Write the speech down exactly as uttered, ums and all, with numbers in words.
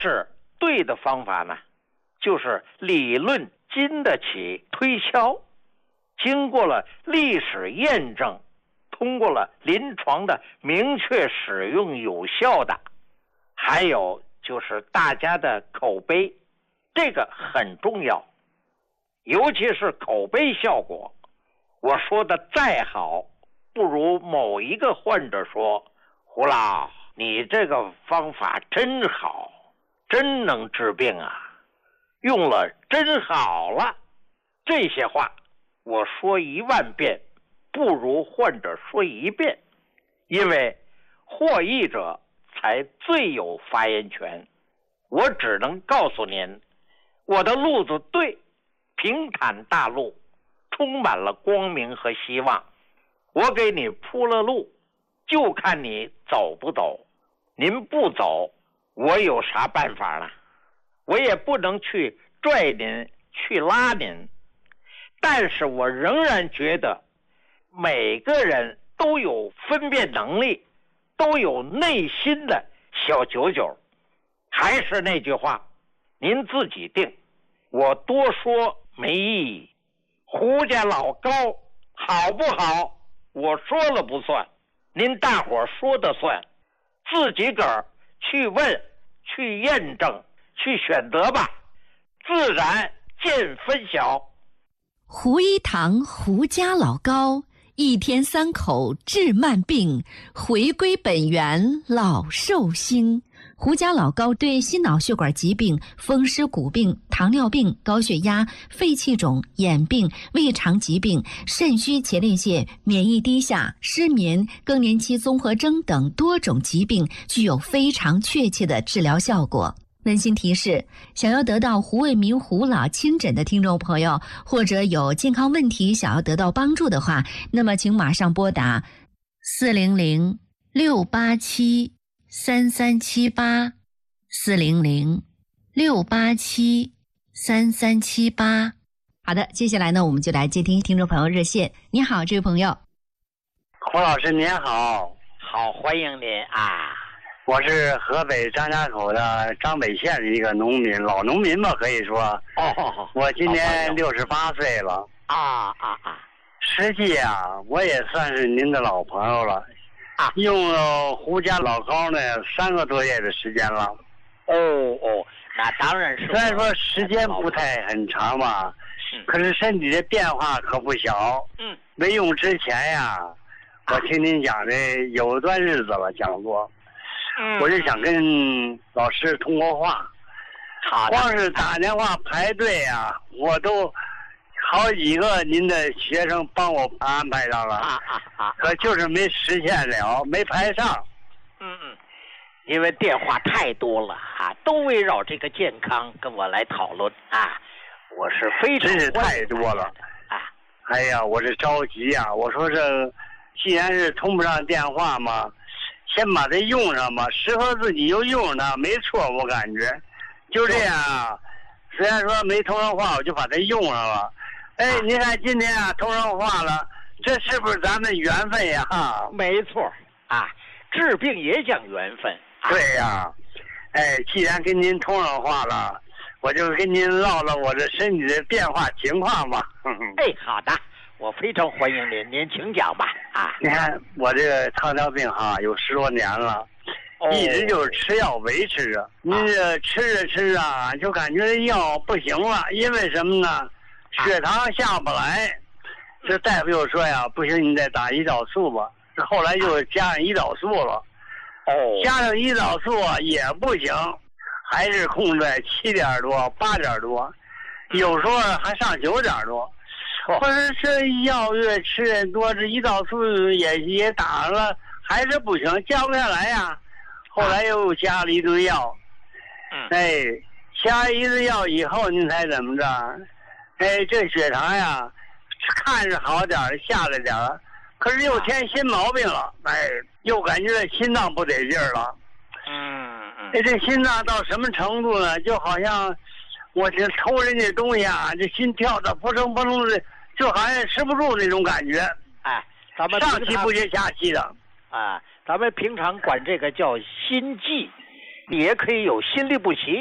是对的方法呢，就是理论经得起推敲，经过了历史验证，通过了临床的明确使用有效的，还有就是大家的口碑，这个很重要。尤其是口碑效果，我说的再好，不如某一个患者说，胡老，你这个方法真好，真能治病啊，用了真好了。这些话我说一万遍，不如患者说一遍，因为获益者才最有发言权。我只能告诉您，我的路子对，平坦大路，充满了光明和希望。我给你铺了路，就看你走不走。您不走，我有啥办法呢？我也不能去拽您，去拉您。但是我仍然觉得每个人都有分辨能力，都有内心的小九九。还是那句话，您自己定，我多说没意义。胡家老高好不好，我说了不算，您大伙说的算，自己个儿去问，去验证，去选择吧，自然见分晓。 胡一堂胡家老高，一天三口治慢病，回归本源老寿星。胡家老高对心脑血管疾病、风湿骨病、糖尿病、高血压、肺气肿、眼病、胃肠疾病、肾虚前列腺、免疫低下、失眠、更年期综合征等多种疾病具有非常确切的治疗效果。温馨提示，想要得到胡卫民胡老亲诊的听众朋友，或者有健康问题想要得到帮助的话，那么请马上拨打四零零六八七三三七八，四零零六八七三三七八。好的，接下来呢，我们就来接听听众朋友热线。你好，这位朋友。 胡老师您好。 好，欢迎您啊。 我是河北张家口的张北县的一个农民，老农民吧，可以说。 哦， 我今年六十八岁了。 啊啊啊！ 实际啊，我也算是您的老朋友了。 啊， 用了胡家老高呢三个多月的时间了。 哦哦，那当然是。 虽然说时间不太很长吧， 嗯、 可是身体的变化可不小。 嗯。 没用之前呀，我听您讲的有段日子了，讲过。我就想跟老师通过话，光是打电话排队啊，我都好几个您的学生帮我安排上了， 啊啊啊！ 可就是没实现了，没排上。 嗯嗯，因为电话太多了啊，都围绕这个健康跟我来讨论啊，我是非常真是太多了啊！ 哎呀，我这着急啊！我说这既然是通不上电话嘛。先把它用上吧，适合自己就用它，没错，我感觉就这样啊。虽然说没通上话，我就把它用上了。哎，您看今天啊通上话了，这是不是咱们缘分呀？ 没错啊，治病也讲缘分。 啊、对呀，哎，既然跟您通上话了，我就跟您唠唠我这身体的变化情况吧。 哎，好的。我非常欢迎您，您请讲吧。啊， 你看我这个糖尿病哈，有十多年了，哦、一直就是吃药维持着。您这吃着吃着啊，就感觉药不行了，因为什么呢？血糖下不来。啊、这大夫又说呀，不行，你再打胰岛素吧。后来又加上胰岛素了。 哦， 加上胰岛素啊也不行，还是控制在七点多、八点多，有时候还上九点多。可是这药越吃越多，这胰岛素也也打了，还是不行，降不下来呀。后来又加了一堆药， 嗯， 哎，加一堆药以后，您猜怎么着？哎，这血糖呀，看着好点儿，下来点儿，可是又添新毛病了，哎，又感觉心脏不得劲儿了。 嗯嗯， 哎，这心脏到什么程度呢？就好像。我这偷人家东西啊，这心跳的扑通扑通的，就好像吃不住那种感觉。 哎，咱们上气不接下气的。 啊，咱们平常管这个叫心悸， 也可以有心律不齐。